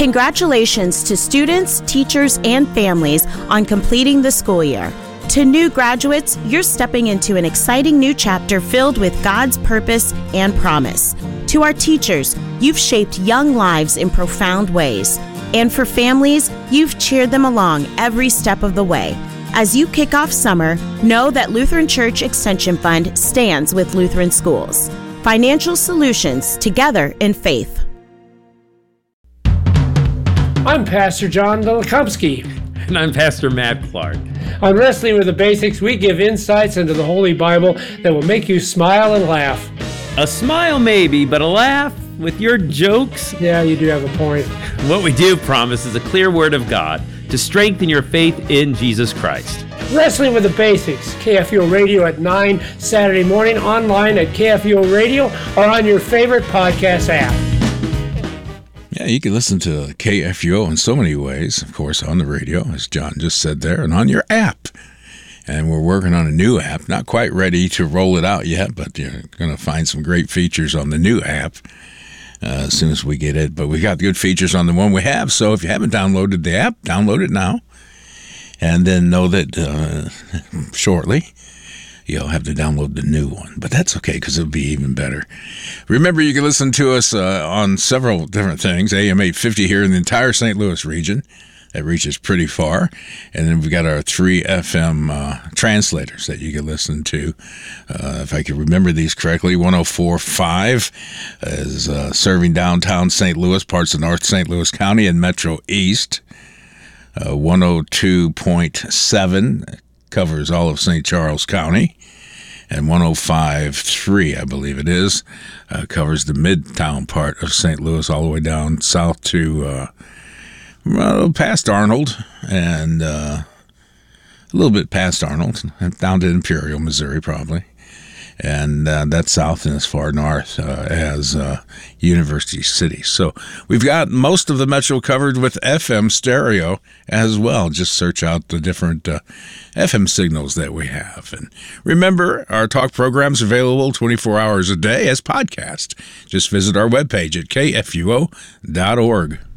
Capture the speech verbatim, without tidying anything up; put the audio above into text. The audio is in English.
Congratulations to students, teachers, and families on completing the school year. To new graduates, you're stepping into an exciting new chapter filled with God's purpose and promise. To our teachers, you've shaped young lives in profound ways. And for families, you've cheered them along every step of the way. As you kick off summer, know that Lutheran Church Extension Fund stands with Lutheran schools. Financial solutions, together in faith. I'm Pastor John Dolikomski. And I'm Pastor Matt Clark. On Wrestling with the Basics, we give insights into the Holy Bible that will make you smile and laugh. A smile maybe, but a laugh with your jokes? Yeah, you do have a point. What we do promise is a clear word of God to strengthen your faith in Jesus Christ. Wrestling with the Basics, K F U O Radio at nine Saturday morning, online at K F U O Radio or on your favorite podcast app. Yeah, you can listen to K F U O in so many ways, of course, on the radio, as John just said there, and on your app. And we're working on a new app, not quite ready to roll it out yet, but you're going to find some great features on the new app uh, as soon as we get it. But we got good features on the one we have, so if you haven't downloaded the app, download it now. And then know that uh, shortly you'll have to download the new one. But that's okay, because it'll be even better. Remember, you can listen to us uh, on several different things, A M eight fifty here in the entire Saint Louis region. That reaches pretty far. And then we've got our three F M uh, translators that you can listen to. Uh, if I can remember these correctly, one oh four point five is uh, serving downtown Saint Louis, parts of North Saint Louis County and Metro East. Uh, one oh two point seven covers all of Saint Charles County. And one oh five point three, I believe it is, uh, covers the midtown part of Saint Louis all the way down south to... Uh, Well, past Arnold and uh, a little bit past Arnold, down to Imperial, Missouri, probably. And uh, that's south and as far north uh, as uh, University City. So we've got most of the metro covered with F M stereo as well. Just search out the different uh, F M signals that we have. And remember, our talk program's available twenty-four hours a day as podcast. Just visit our webpage at K F U O dot org.